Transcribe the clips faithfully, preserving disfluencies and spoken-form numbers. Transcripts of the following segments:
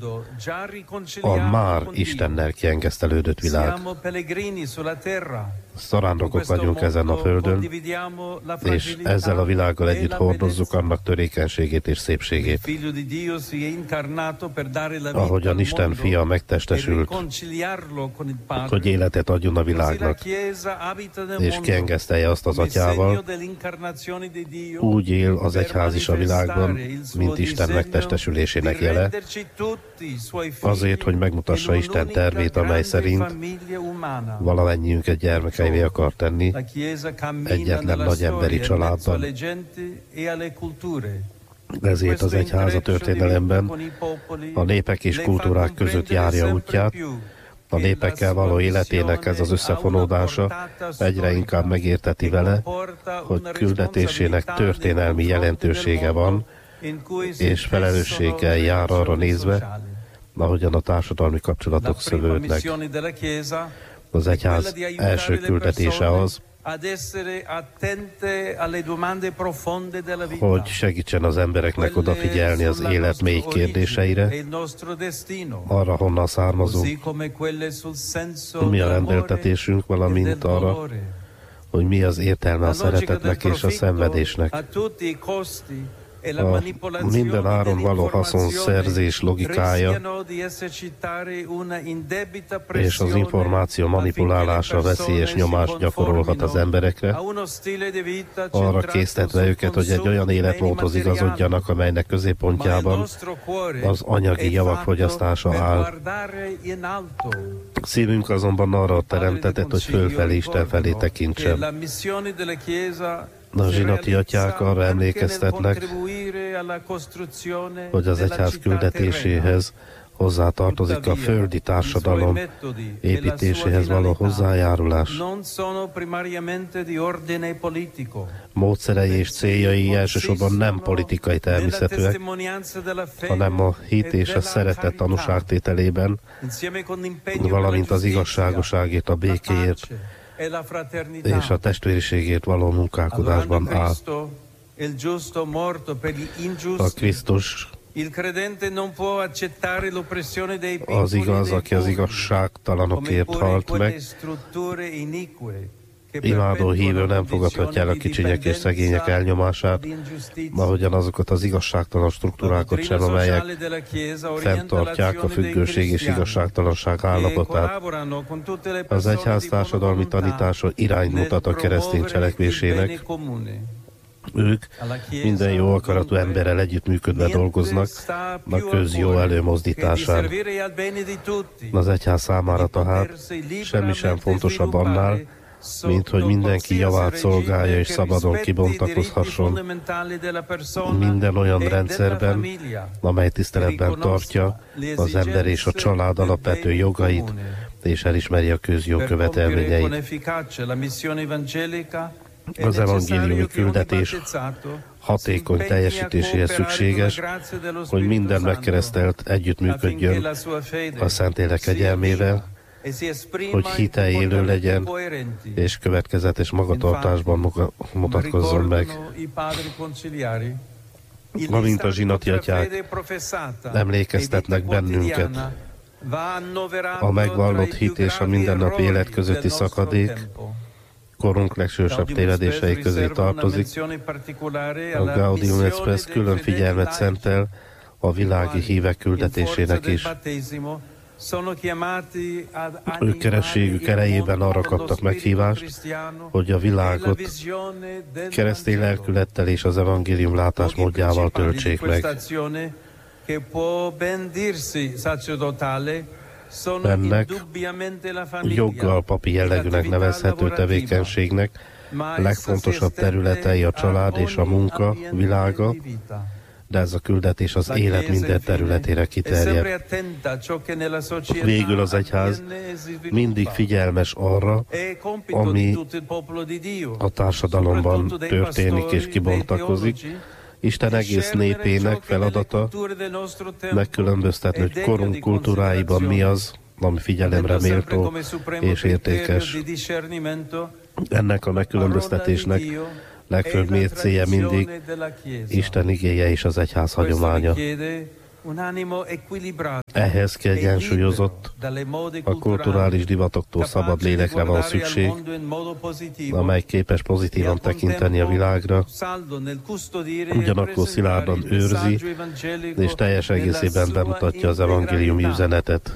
a már Istennel kiengesztelődött világ. Szarándokok vagyunk ezen a földön, és ezzel a világgal együtt hordozzuk annak törékenységét és szépségét. Ahogyan Isten fia megtestesült, hogy életet adjon a világnak, és kiengesztelje azt az atyával, úgy él az egyház is a világban, mint Isten megtestesülésének jele, azért, hogy megmutassa Isten tervét, amely szerint valamennyiünket gyermekeivé akar tenni, egyetlen nagy emberi családban. Ezért az egyház a történelemben a népek és kultúrák között járja útját, a népekkel való életének ez az összefonódása egyre inkább megérteti vele, hogy küldetésének történelmi jelentősége van, és felelősséggel jár arra nézve, ahogyan a társadalmi kapcsolatok szövődnek. Az egyház első küldetése az, hogy segítsen az embereknek odafigyelni az élet mély kérdéseire, arra, honnan származunk, mi a rendeltetésünk, valamint arra, hogy mi az értelme a szeretetnek és a szenvedésnek. A minden áron való haszonszerzés logikája és az információ manipulálása veszélyes nyomást gyakorolhat az emberekre, arra késztetve őket, hogy egy olyan életmódhoz igazodjanak, amelynek középpontjában az anyagi javak fogyasztása áll. Szívünk azonban arra teremtetett, hogy fölfelé, Isten felé tekintsen. A zsinati atyák arra emlékeztetnek, hogy az egyház küldetéséhez hozzátartozik a földi társadalom építéséhez való hozzájárulás. Módszerei és céljai elsősorban nem politikai természetűek, hanem a hit és a szeretet tanúságtételében, valamint az igazságoságért, a békéért és a testvériségért való munkálkodásban áll. A Krisztus az igaz, aki az igazságtalanokért halt meg. Imádó hívő nem fogadhatja el a kicsinyek és szegények elnyomását, ahogyan azokat az igazságtalan struktúrákat sem, amelyek fenntartják a függőség és igazságtalanság állapotát. Az egyház társadalmi tanítása irányt mutat a keresztény cselekvésének. Ők minden jó akaratú emberrel együttműködve dolgoznak a közjó előmozdításán. Az egyház számára tehát semmi sem fontosabb annál, mint hogy mindenki javát szolgálja és szabadon kibontakozhasson minden olyan rendszerben, amely tiszteletben tartja az ember és a család alapvető jogait, és elismeri a közjó követelményeit. Az evangéliumi küldetés hatékony teljesítéséhez szükséges, hogy minden megkeresztelt együttműködjön a Szentlélek kegyelmével, hogy hite élő legyen, és következetes magatartásban mutatkozzon meg. Amint a zsinati atyák emlékeztetnek bennünket, a megvallott hit és a mindennapi élet közötti szakadék korunk legsősebb tévedései közé tartozik. A Gaudium et Spes külön figyelmet szentel a világi hívek küldetésének is. Ők kerességük erejében arra kaptak meghívást, hogy a világot keresztény lelkülettel és az evangélium látásmódjával töltsék meg. Ennek joggal papi jellegűnek nevezhető tevékenységnek legfontosabb területei a család és a munka világa, de ez a küldetés az élet minden területére kiterjed. Végül az egyház mindig figyelmes arra, ami a társadalomban történik és kibontakozik. Isten egész népének feladata megkülönböztetni, hogy korunk kultúráiban mi az, ami figyelemre méltó és értékes. Ennek a megkülönböztetésnek legfőbb mércéje mindig Isten igéje és az egyház hagyománya. Ehhez kiegyensúlyozott, a kulturális divatoktól szabad lélekre van szükség, amely képes pozitívan tekinteni a világra, ugyanakkor szilárdan őrzi, és teljes egészében bemutatja az evangéliumi üzenetet.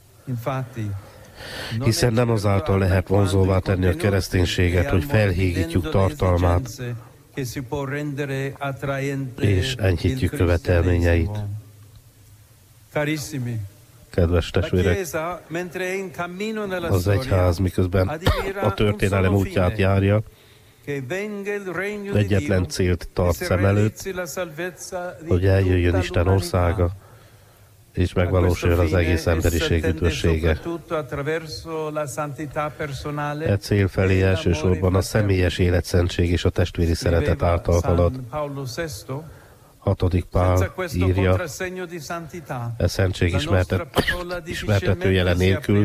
Hiszen nem azáltal lehet vonzóvá tenni a kereszténységet, hogy felhígítjuk tartalmát, és enyhítjük követelményeit. Kedves testvérek, az egyház miközben a történelem útját járja, egyetlen célt tart szem előtt, hogy eljöjjön Isten országa, és megvalósuljon az egész emberiség üdvössége. E cél felé elsősorban a személyes életszentség és a testvéri szeretet által halad. Hatodik Pál írja, e szentség ismertet, ismertetőjele nélkül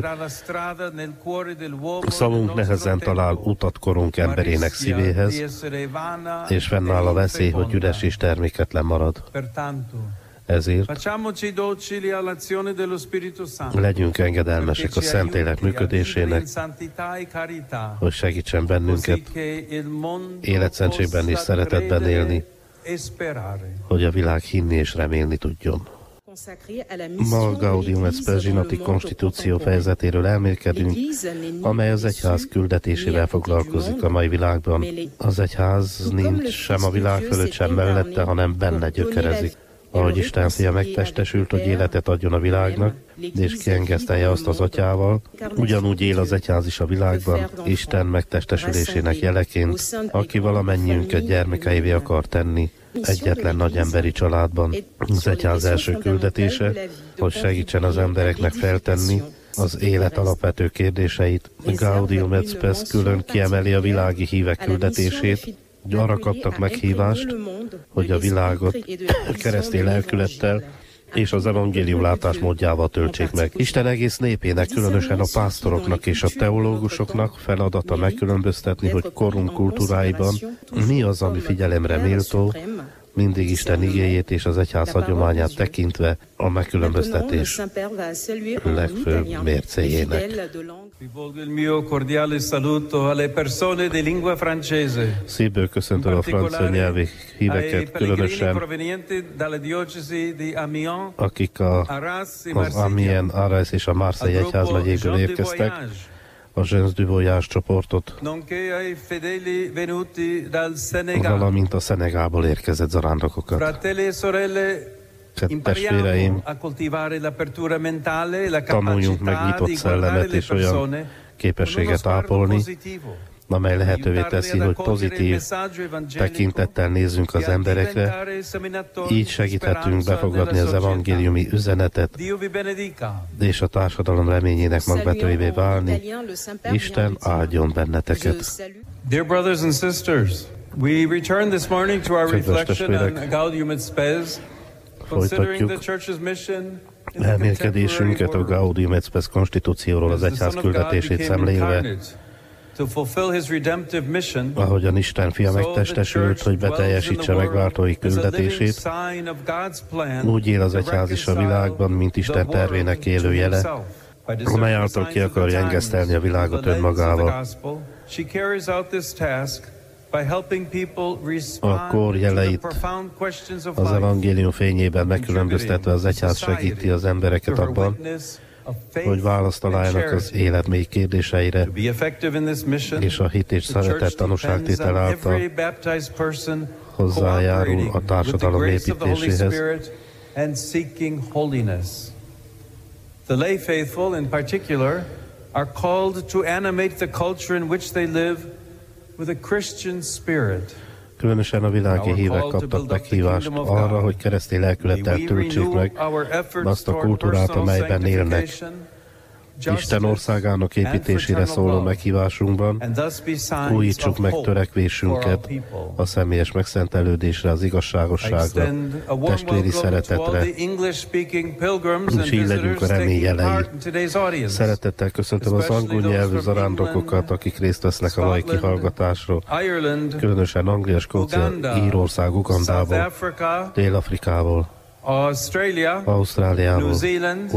szavunk nehezen talál utat korunk emberének szívéhez, és fennáll a veszély, hogy üres és terméketlen marad. Ezért legyünk engedelmesek a Szentlélek működésének, hogy segítsen bennünket életszentségben és szeretetben élni, hogy a világ hinni és remélni tudjon. Ma a Gaudium et Spes zsinati konstitúció fejezetéről elmélkedünk, amely az egyház küldetésével foglalkozik a mai világban. Az egyház nincs sem a világ fölött, sem mellette, hanem benne gyökerezik. Ahogy Isten fia megtestesült, hogy életet adjon a világnak, és kiengesztelje azt az atyával, ugyanúgy él az egyház is a világban, Isten megtestesülésének jeleként, aki valamennyiünket gyermekeivé akar tenni, egyetlen nagy emberi családban. Az egyház első küldetése, hogy segítsen az embereknek feltenni az élet alapvető kérdéseit. Gaudium et Spes külön kiemeli a világi hívek küldetését, hogy arra kaptak meghívást, hogy a világot keresztény lelkülettel és az evangélium látásmódjával töltsék meg. Isten egész népének, különösen a pásztoroknak és a teológusoknak feladata megkülönböztetni, hogy korunk kultúráiban mi az, ami figyelemre méltó, mindig Isten igéjét és az egyház hagyományát tekintve a megkülönböztetés legfőbb mércéjének. Szívből köszöntöm a francia nyelvi híveket, különösen akik a, az Amiens, Arras és a Marseille egyházmegyéből érkeztek, a Gens du Voyage csoportot, valamint a Szenegálból érkezett zarándokokat. Testvéreim, tanuljunk meg nyitott szellemet és olyan képességet ápolni, amely lehetővé teszi, hogy pozitív tekintettel nézzünk az emberekre, így segíthetünk befogadni az evangéliumi üzenetet, és a társadalom reményének magbetőjévé válni. Isten áldjon benneteket! Dear brothers and sisters, we return this morning to our reflection on Gaudium et Spes, considering the church's mission. Elmélkedésünket a Gaudium et Spes konstitúcióról, az egyház küldetését szemlélve, ahogyan Isten fia megtestesült, hogy beteljesítse megváltói küldetését, úgy él az egyház is a világban, mint Isten tervének élő jele, amely által ki akarja engesztelni a világot önmagával. A kor jeleit az evangélium fényében megkülönböztetve az egyház segíti az embereket abban, hogy választ találjanak az élet mély kérdéseire, és a hit és szeretet tanúságtétel által hozzájárul a társadalom építéséhez. The lay faithful in particular are called to animate the culture in which they live with a Christian spirit. Különösen a világi hívek kaptak meghívást arra, hogy keresztény lelkülettel töltsék meg azt a kultúrát, amelyben élnek. Isten országának építésére szóló meghívásunkban újítsuk meg törekvésünket a személyes megszentelődésre, az igazságosságra, testvéri szeretetre, és így legyünk a remény jelei. Szeretettel köszöntöm az angol nyelvű zarándokokat, akik részt vesznek a mai kihallgatásról, különösen Anglia, Skócia, Írország, Ugandából, Dél-Afrikából, Australia, Ausztráliáról, New Zealand,